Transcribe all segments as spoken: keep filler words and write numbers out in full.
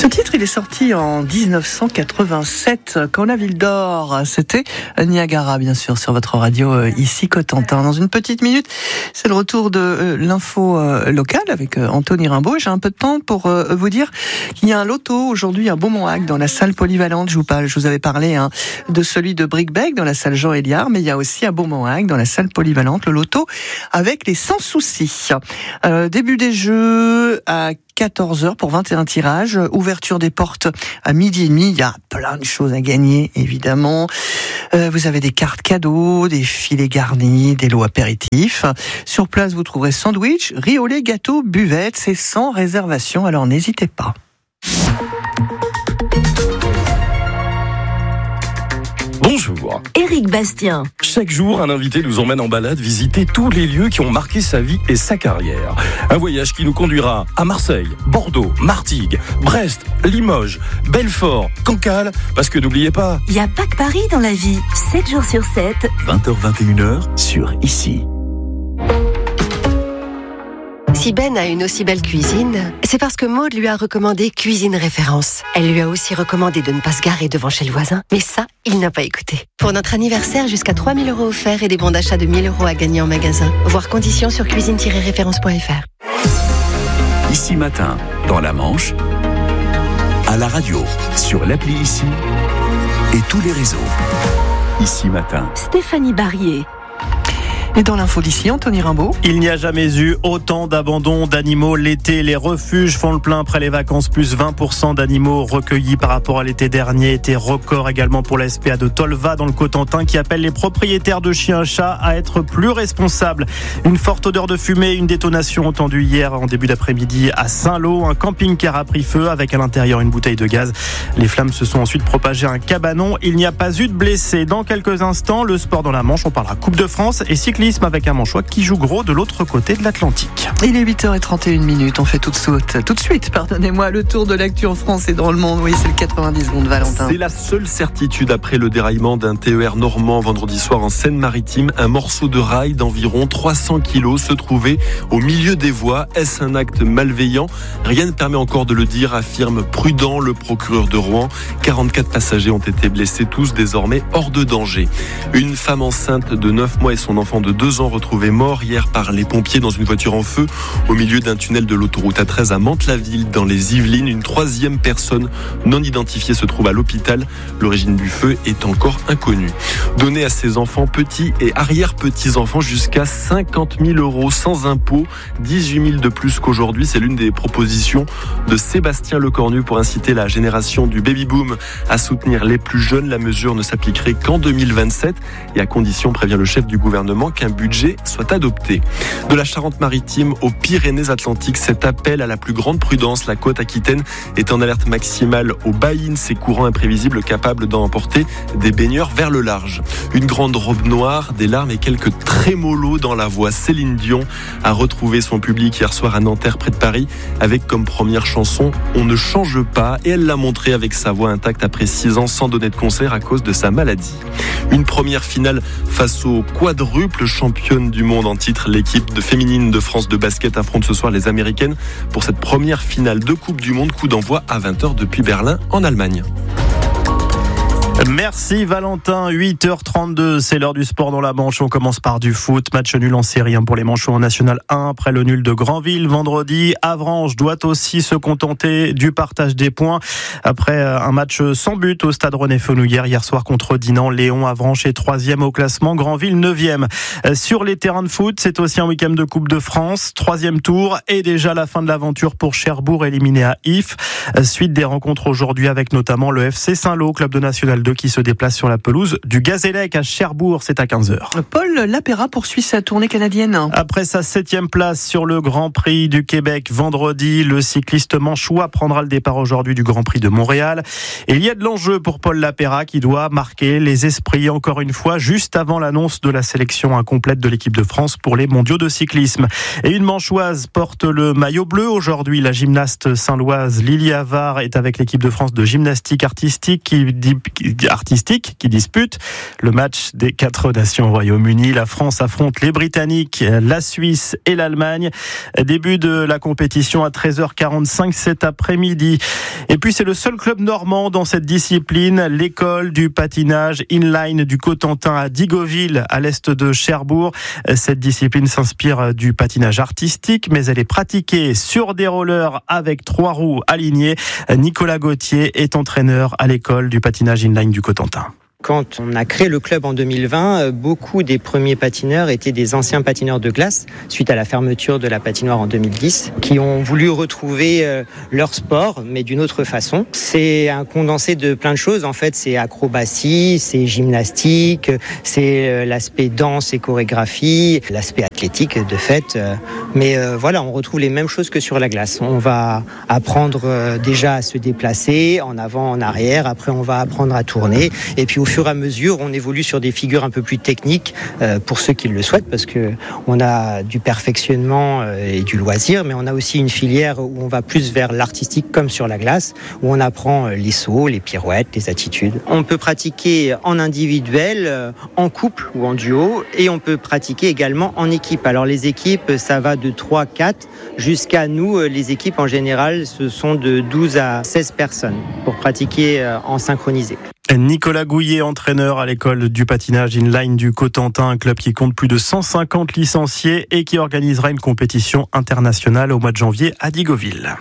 Ce titre, il est sorti en dix-neuf cent quatre-vingt-sept, quand la ville d'or, c'était Niagara, bien sûr, sur votre radio, ici Cotentin. Dans une petite minute, c'est le retour de euh, l'info euh, locale avec euh, Anthony Rimbaud. J'ai un peu de temps pour euh, vous dire qu'il y a un loto aujourd'hui à Beaumont-Hague, dans la salle polyvalente. Je vous, parle, je vous avais parlé hein, de celui de Bricbec, dans la salle Jean Héliard, mais il y a aussi à Beaumont-Hague, dans la salle polyvalente, le loto avec les sans soucis. Euh, début des jeux à quatorze heures pour vingt et un tirages, ouverture des portes à midi et demi, il y a plein de choses à gagner évidemment, euh, vous avez des cartes cadeaux, des filets garnis, des lots apéritifs, sur place vous trouverez sandwich, riz au lait, gâteau, buvette, c'est sans réservation, alors n'hésitez pas. Bonjour. Éric Bastien. Chaque jour, un invité nous emmène en balade visiter tous les lieux qui ont marqué sa vie et sa carrière. Un voyage qui nous conduira à Marseille, Bordeaux, Martigues, Brest, Limoges, Belfort, Cancale, parce que n'oubliez pas... Il n'y a pas que Paris dans la vie. sept jours sur sept. vingt heures vingt et une heures sur Ici. Si Ben a une aussi belle cuisine, c'est parce que Maud lui a recommandé Cuisine Référence. Elle lui a aussi recommandé de ne pas se garer devant chez le voisin. Mais ça, il n'a pas écouté. Pour notre anniversaire, jusqu'à trois mille euros offerts et des bons d'achat de mille euros à gagner en magasin. Voir conditions sur cuisine tiret référence point f r. Ici Matin, dans la Manche, à la radio, sur l'appli Ici et tous les réseaux. Ici Matin. Stéphanie Barrier. Et dans l'info d'ici, Anthony Rimbaud. Il n'y a jamais eu autant d'abandon d'animaux l'été. Les refuges font le plein après les vacances. Plus vingt pour cent d'animaux recueillis par rapport à l'été dernier. Été record également pour la S P A de Tolva dans le Cotentin qui appelle les propriétaires de chiens-chats à être plus responsables. Une forte odeur de fumée, une détonation entendue hier en début d'après-midi à Saint-Lô. Un camping-car a pris feu avec à l'intérieur une bouteille de gaz. Les flammes se sont ensuite propagées à un cabanon. Il n'y a pas eu de blessés. Dans quelques instants, le sport dans la Manche. On parlera Coupe de France et cyclisme avec un Manchois qui joue gros de l'autre côté de l'Atlantique. Il est huit heures trente et une minutes, on fait tout de suite, tout de suite, pardonnez-moi, le tour de l'actu en France et dans le monde. Oui, c'est le quatre-vingt-dix secondes, Valentin. C'est la seule certitude après le déraillement d'un T E R normand vendredi soir en Seine-Maritime. Un morceau de rail d'environ trois cents kilos se trouvait au milieu des voies. Est-ce un acte malveillant ? Rien ne permet encore de le dire, affirme prudent le procureur de Rouen. quarante-quatre passagers ont été blessés, tous désormais hors de danger. Une femme enceinte de neuf mois et son enfant de deux ans retrouvés morts hier par les pompiers dans une voiture en feu au milieu d'un tunnel de l'autoroute A treize à Mantes-la-Ville dans les Yvelines. Une troisième personne non identifiée se trouve à l'hôpital. L'origine du feu est encore inconnue. Donner à ses enfants petits et arrière-petits-enfants jusqu'à cinquante mille euros sans impôt, dix-huit mille de plus qu'aujourd'hui. C'est l'une des propositions de Sébastien Lecornu pour inciter la génération du baby-boom à soutenir les plus jeunes. La mesure ne s'appliquerait qu'en deux mille vingt-sept et à condition, prévient le chef du gouvernement, qu'un budget soit adopté. De la Charente-Maritime aux Pyrénées-Atlantiques, cet appel à la plus grande prudence. La côte aquitaine est en alerte maximale aux baïnes, ces courants imprévisibles capables d'emporter des baigneurs vers le large. Une grande robe noire, des larmes et quelques trémolos dans la voix. Céline Dion a retrouvé son public hier soir à Nanterre près de Paris avec comme première chanson « On ne change pas » et elle l'a montré avec sa voix intacte après six ans sans donner de concert à cause de sa maladie. Une première finale face aux quadruples championnes du monde en titre. L'équipe de féminine de France de basket affronte ce soir les Américaines pour cette première finale de Coupe du Monde. Coup d'envoi à vingt heures depuis Berlin en Allemagne. Merci Valentin, huit heures trente-deux, c'est l'heure du sport dans la Manche. On commence par du foot, match nul en série pour les Manchots en National un après le nul de Granville vendredi. Avranches doit aussi se contenter du partage des points après un match sans but au stade René Fenouillère hier soir contre Dinan. Léon Avranches est troisième au classement, Granville neuvième. Sur les terrains de foot, c'est aussi un week-end de Coupe de France, troisième tour et déjà la fin de l'aventure pour Cherbourg éliminé à Ifs. Suite des rencontres aujourd'hui avec notamment le F C Saint-Lô, club de National deux qui se déplace sur la pelouse du Gazélec à Cherbourg, c'est à quinze heures. Paul Lapéra poursuit sa tournée canadienne. Après sa septième place sur le Grand Prix du Québec vendredi, le cycliste manchois prendra le départ aujourd'hui du Grand Prix de Montréal. Et il y a de l'enjeu pour Paul Lapéra qui doit marquer les esprits encore une fois juste avant l'annonce de la sélection incomplète de l'équipe de France pour les mondiaux de cyclisme. Et une manchoise porte le maillot bleu aujourd'hui, la gymnaste saint-loise Liliane Avard est avec l'équipe de France de gymnastique artistique qui, qui, artistique qui dispute le match des quatre nations au Royaume-Uni. La France affronte les Britanniques, la Suisse et l'Allemagne. Début de la compétition à treize heures quarante-cinq cet après-midi. Et puis c'est le seul club normand dans cette discipline, l'école du patinage inline du Cotentin à Digoville, à l'est de Cherbourg. Cette discipline s'inspire du patinage artistique, mais elle est pratiquée sur des rollers avec trois roues alignées. Nicolas Gauthier est entraîneur à l'école du patinage inline du Cotentin. Quand on a créé le club en deux mille vingt, beaucoup des premiers patineurs étaient des anciens patineurs de glace, suite à la fermeture de la patinoire en deux mille dix, qui ont voulu retrouver leur sport, mais d'une autre façon. C'est un condensé de plein de choses. En fait, c'est acrobatie, c'est gymnastique, c'est l'aspect danse et chorégraphie, l'aspect athlétique de fait. Mais voilà, on retrouve les mêmes choses que sur la glace. On va apprendre déjà à se déplacer, en avant, en arrière. Après, on va apprendre à tourner. Et puis, au fur et à mesure, on évolue sur des figures un peu plus techniques euh, pour ceux qui le souhaitent, parce que on a du perfectionnement euh, et du loisir, mais on a aussi une filière où on va plus vers l'artistique, comme sur la glace, où on apprend les sauts, les pirouettes, les attitudes. On peut pratiquer en individuel, euh, en couple ou en duo, et on peut pratiquer également en équipe. Alors les équipes, ça va de trois, quatre, jusqu'à nous, les équipes en général, ce sont de douze à seize personnes pour pratiquer euh, en synchronisé. Nicolas Gouillet, entraîneur à l'école du patinage inline du Cotentin, un club qui compte plus de cent cinquante licenciés et qui organisera une compétition internationale au mois de janvier à Digoville.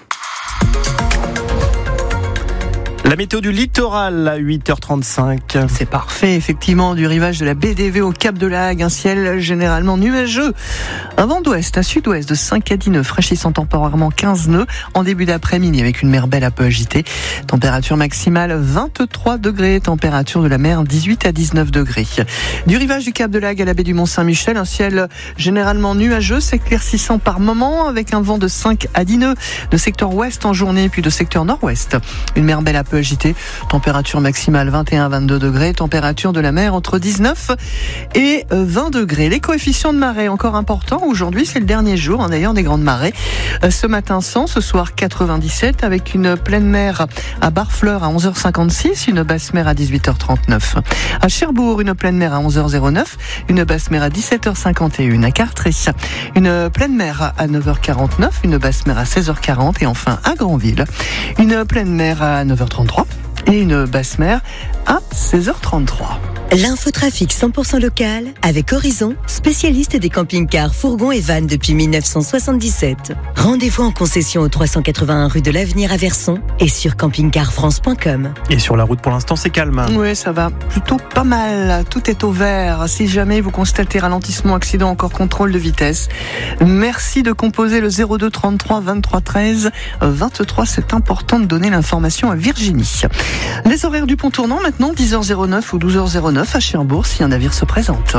La météo du littoral à huit heures trente-cinq. C'est parfait, effectivement, du rivage de la baie d'Évé au Cap de la Hague, un ciel généralement nuageux. Un vent d'ouest à sud-ouest de cinq à dix nœuds, fraîchissant temporairement quinze nœuds en début d'après-midi avec une mer belle un peu agitée. Température maximale vingt-trois degrés, température de la mer dix-huit à dix-neuf degrés. Du rivage du Cap de la Hague à la baie du Mont-Saint-Michel, un ciel généralement nuageux, s'éclaircissant par moments avec un vent de cinq à dix nœuds de secteur ouest en journée puis de secteur nord-ouest. Une mer belle un peu agitée, température maximale vingt et un à vingt-deux degrés, température de la mer entre dix-neuf et vingt degrés. Les coefficients de marée encore importants, aujourd'hui c'est le dernier jour hein, d'ailleurs des grandes marées. Ce matin cent, ce soir quatre-vingt-dix-sept avec une pleine mer à Barfleur à onze heures cinquante-six, une basse mer à dix-huit heures trente-neuf. À Cherbourg, une pleine mer à onze heures neuf, une basse mer à dix-sept heures cinquante et un. À Cartré, une pleine mer à neuf heures quarante-neuf, une basse mer à seize heures quarante et enfin à Granville, une pleine mer à neuf heures trente-trois et une basse mer à seize heures trente-trois. L'infotrafic cent pour cent local avec Horizon, spécialiste des camping-cars, fourgons et vannes depuis mille neuf cent soixante-dix-sept. Rendez-vous en concession au trois cent quatre-vingt-un rue de l'Avenir à Verson et sur camping car france point com. Et sur la route pour l'instant c'est calme. Oui, ça va plutôt pas mal, tout est au vert. Si jamais vous constatez ralentissement, accident, encore contrôle de vitesse, merci de composer le zéro deux trente-trois vingt-trois treize vingt-trois, c'est important de donner l'information à Virginie. Les horaires du pont tournant maintenant, dix heures zéro neuf ou douze heures zéro neuf à Cherbourg si un navire se présente.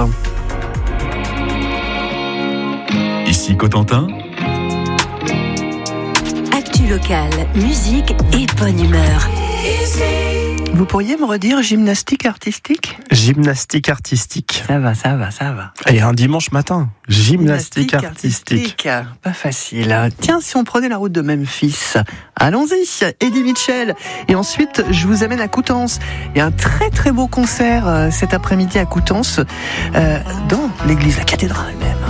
Ici Cotentin. Actu local, musique et bonne humeur. Vous pourriez me redire gymnastique artistique ? Gymnastique artistique. Ça va, ça va, ça va. Et un dimanche matin, gymnastique, gymnastique artistique. artistique. Pas facile. Tiens, si on prenait la route de Memphis, allons-y, Eddie Mitchell. Et ensuite, je vous amène à Coutances. Il y a un très très beau concert euh, cet après-midi à Coutances, euh, dans l'église, la cathédrale même.